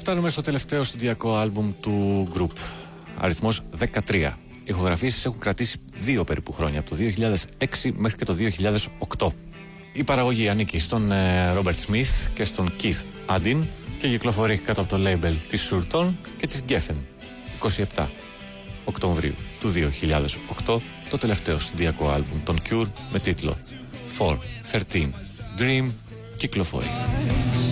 Φτάνουμε στο τελευταίο στοντιακό άλμπουμ του group. Αριθμός 13. Οι ηχογραφήσεις έχουν κρατήσει 2 περίπου χρόνια, από το 2006 μέχρι και το 2008. Η παραγωγή ανήκει στον Robert Smith και στον Keith Adin και κυκλοφορεί κάτω από το label της Surton και της Geffen. 27 Οκτωβρίου του 2008 το τελευταίο στοντιακό άλμπουμ των Cure με τίτλο 413 Dream κυκλοφορεί.